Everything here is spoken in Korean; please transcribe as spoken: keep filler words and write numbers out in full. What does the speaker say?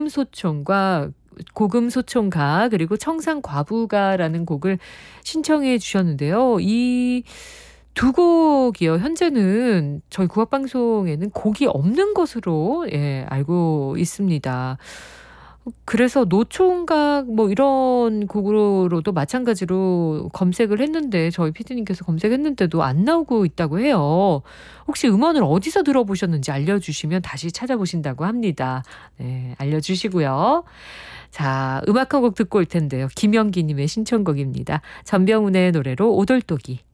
소총과 고금소총가 그리고 청산과부가라는 곡을 신청해 주셨는데요. 이 두 곡이요. 현재는 저희 국악방송에는 곡이 없는 것으로 예 알고 있습니다. 그래서 노총각 뭐 이런 곡으로도 마찬가지로 검색을 했는데 저희 피디님께서 검색했는데도 안 나오고 있다고 해요. 혹시 음원을 어디서 들어보셨는지 알려주시면 다시 찾아보신다고 합니다. 네, 알려주시고요. 자, 음악 한 곡 듣고 올 텐데요. 김영기 님의 신청곡입니다. 전병훈의 노래로 오돌토기.